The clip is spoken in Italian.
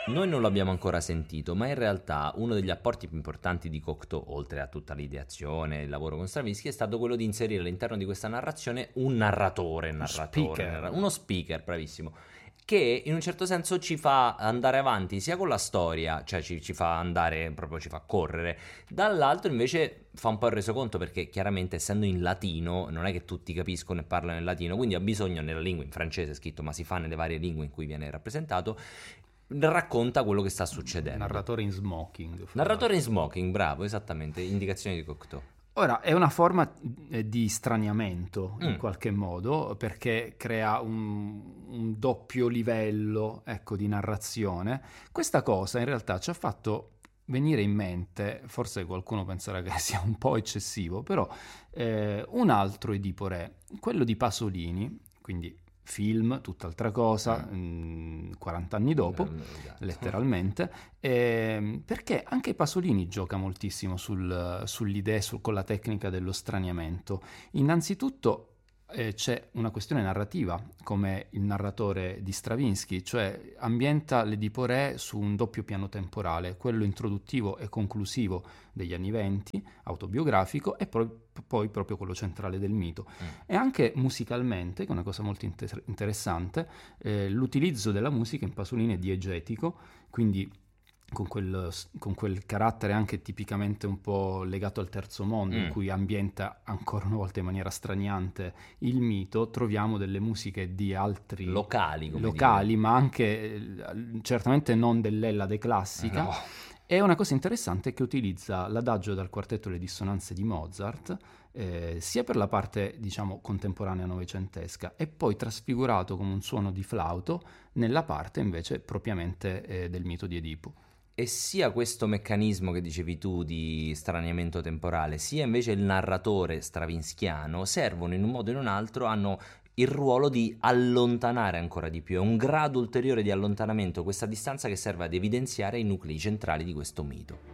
Noi non l'abbiamo ancora sentito, ma in realtà uno degli apporti più importanti di Cocteau, oltre a tutta l'ideazione e il lavoro con Stravinsky, è stato quello di inserire all'interno di questa narrazione un Speaker. uno speaker, bravissimo, che in un certo senso ci fa andare avanti sia con la storia, cioè ci fa andare, proprio ci fa correre, dall'altro invece fa un po' il resoconto perché chiaramente essendo in latino non è che tutti capiscono e parlano in latino, quindi ha bisogno nella lingua, in francese è scritto, ma si fa nelle varie lingue in cui viene rappresentato, racconta quello che sta succedendo. Narratore in smoking, fra Narratore l'altro. in smoking, bravo, esattamente, indicazioni di Cocteau. Ora, è una forma di straniamento in Mm. qualche modo perché crea un doppio livello, ecco, di narrazione. Questa cosa in realtà ci ha fatto venire in mente, forse qualcuno penserà che sia un po' eccessivo, però un altro Edipo Re, quello di Pasolini, quindi film, tutt'altra cosa, 40 anni dopo, Esatto. letteralmente, perché anche Pasolini gioca moltissimo sull'idea, con la tecnica dello straniamento. Innanzitutto c'è una questione narrativa, come il narratore di Stravinsky, cioè ambienta l'Edipo Re su un doppio piano temporale, quello introduttivo e conclusivo degli anni venti, autobiografico, e poi proprio quello centrale del mito. E anche musicalmente, che è una cosa molto interessante, l'utilizzo della musica in Pasolini è diegetico, quindi con quel carattere anche tipicamente un po' legato al terzo mondo, in cui ambienta ancora una volta in maniera straniante il mito, troviamo delle musiche di altri Locali, come locali, dire. ma anche certamente non dell'Ellade classica. No. E una cosa interessante è che utilizza l'adagio dal quartetto Le dissonanze di Mozart, sia per la parte, diciamo, contemporanea novecentesca, e poi trasfigurato come un suono di flauto nella parte invece propriamente del mito di Edipo. E sia questo meccanismo che dicevi tu di straniamento temporale, sia invece il narratore stravinskiano servono in un modo o in un altro, hanno il ruolo di allontanare ancora di più, è un grado ulteriore di allontanamento, questa distanza che serve ad evidenziare i nuclei centrali di questo mito.